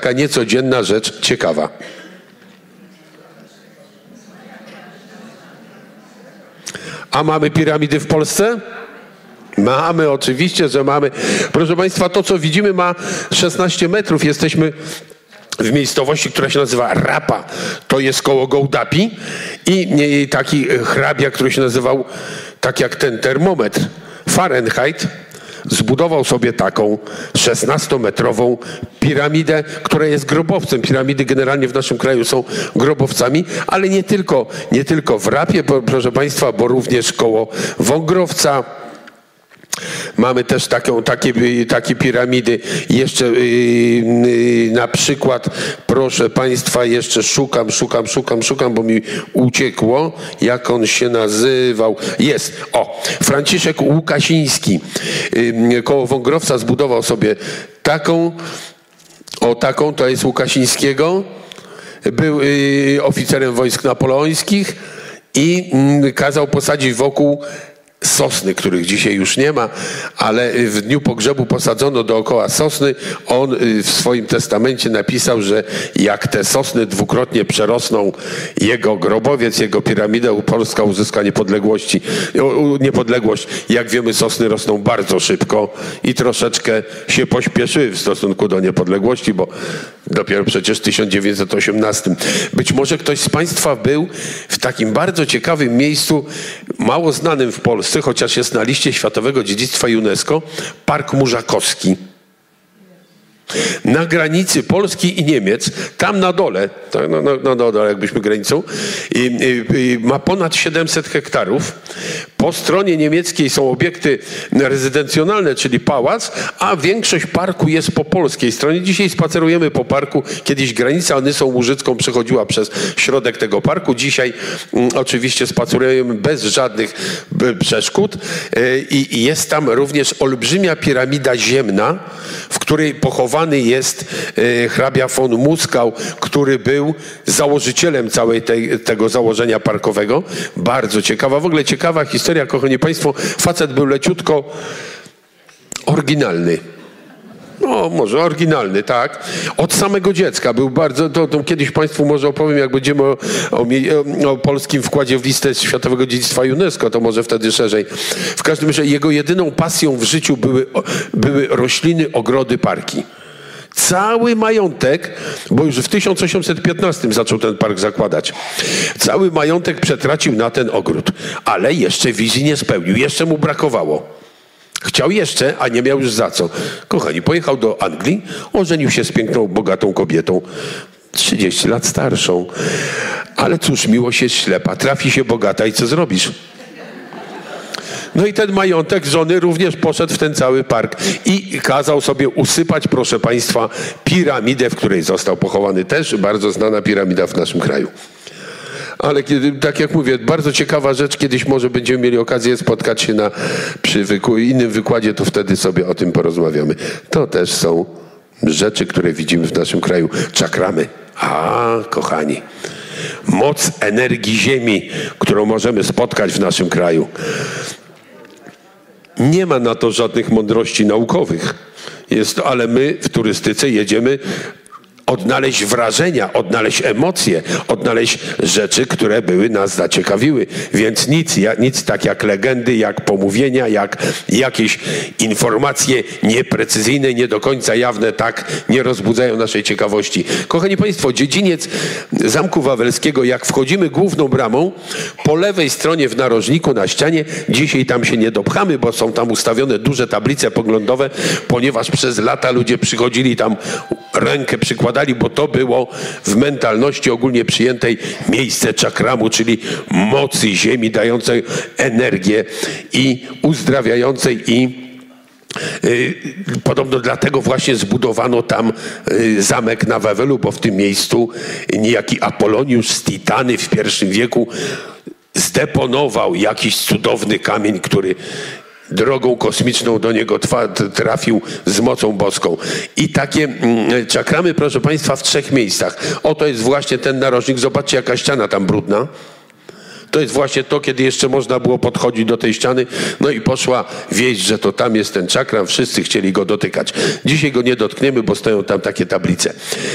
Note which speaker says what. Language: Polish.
Speaker 1: taka niecodzienna rzecz, ciekawa. A mamy piramidy w Polsce? Mamy, oczywiście, że mamy. Proszę Państwa, to co widzimy ma 16 metrów. Jesteśmy w miejscowości, która się nazywa Rapa. To jest koło Gołdapi i taki hrabia, który się nazywał tak jak ten termometr Fahrenheit, zbudował sobie taką 16-metrową piramidę, która jest grobowcem. Piramidy generalnie w naszym kraju są grobowcami, ale nie tylko w Rapie, proszę Państwa, bo również koło Wągrowca. Mamy też takie piramidy. Jeszcze na przykład, proszę Państwa, jeszcze szukam, bo mi uciekło, jak on się nazywał. Jest, Franciszek Łukasiński koło Wągrowca zbudował sobie taką, to jest Łukasińskiego. Był oficerem wojsk napoleońskich i kazał posadzić wokół sosny, których dzisiaj już nie ma, ale w dniu pogrzebu posadzono dookoła sosny. On w swoim testamencie napisał, że jak te sosny dwukrotnie przerosną jego grobowiec, jego piramidę, Polska uzyska niepodległość. Jak wiemy, sosny rosną bardzo szybko i troszeczkę się pośpieszyły w stosunku do niepodległości, bo dopiero przecież w 1918. Być może ktoś z Państwa był w takim bardzo ciekawym miejscu, mało znanym w Polsce, chociaż jest na liście Światowego Dziedzictwa UNESCO, Park Murzakowski. Na granicy Polski i Niemiec, tam na dole, na dole jakbyśmy granicą, ma ponad 700 hektarów. Po stronie niemieckiej są obiekty rezydencjonalne, czyli pałac, a większość parku jest po polskiej stronie. Dzisiaj spacerujemy po parku. Kiedyś granica Nysą Łużycką przechodziła przez środek tego parku. Dzisiaj oczywiście spacerujemy bez żadnych przeszkód. I jest tam również olbrzymia piramida ziemna, w której pochowany jest hrabia von Muskau, który był założycielem tego założenia parkowego. Bardzo ciekawa, w ogóle ciekawa historia, kochani Państwo. Facet był leciutko oryginalny. No, może oryginalny, tak. Od samego dziecka był bardzo, to kiedyś Państwu może opowiem, jak będziemy o polskim wkładzie w listę Światowego Dziedzictwa UNESCO, to może wtedy szerzej. W każdym razie jego jedyną pasją w życiu były rośliny, ogrody, parki. Cały majątek, bo już w 1815 zaczął ten park zakładać, cały majątek przetracił na ten ogród, ale jeszcze wizji nie spełnił, jeszcze mu brakowało. Chciał jeszcze, a nie miał już za co. Kochani, pojechał do Anglii, ożenił się z piękną, bogatą kobietą, 30 lat starszą. Ale cóż, miłość jest ślepa, trafi się bogata i co zrobisz? No i ten majątek żony również poszedł w ten cały park i kazał sobie usypać, proszę Państwa, piramidę, w której został pochowany. Też bardzo znana piramida w naszym kraju. Ale tak jak mówię, bardzo ciekawa rzecz, kiedyś może będziemy mieli okazję spotkać się przy innym wykładzie, to wtedy sobie o tym porozmawiamy. To też są rzeczy, które widzimy w naszym kraju. Czakramy. Kochani, moc energii Ziemi, którą możemy spotkać w naszym kraju. Nie ma na to żadnych mądrości naukowych. Ale my w turystyce jedziemy odnaleźć wrażenia, odnaleźć emocje, odnaleźć rzeczy, które nas zaciekawiły. Więc nic tak jak legendy, jak pomówienia, jak jakieś informacje nieprecyzyjne, nie do końca jawne, tak nie rozbudzają naszej ciekawości. Kochani Państwo, dziedziniec Zamku Wawelskiego, jak wchodzimy główną bramą, po lewej stronie w narożniku na ścianie, dzisiaj tam się nie dopchamy, bo są tam ustawione duże tablice poglądowe, ponieważ przez lata ludzie przychodzili tam, rękę przykładali, bo to było w mentalności ogólnie przyjętej miejsce czakramu, czyli mocy Ziemi dającej energię i uzdrawiającej i podobno dlatego właśnie zbudowano tam zamek na Wawelu, bo w tym miejscu niejaki Apoloniusz z Titany w I wieku zdeponował jakiś cudowny kamień, który drogą kosmiczną do niego trafił z mocą boską. I takie czakramy, proszę Państwa, w 3 miejscach. Oto jest właśnie ten narożnik. Zobaczcie, jaka ściana tam brudna. To jest właśnie to, kiedy jeszcze można było podchodzić do tej ściany. No i poszła wieść, że to tam jest ten czakram. Wszyscy chcieli go dotykać. Dzisiaj go nie dotkniemy, bo stoją tam takie tablice.